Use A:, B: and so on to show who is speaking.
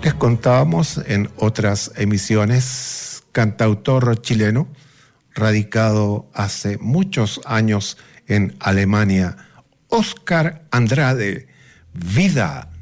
A: Les contábamos en otras emisiones, cantautor chileno, radicado hace muchos años en Alemania, Óscar Andrade, Vida.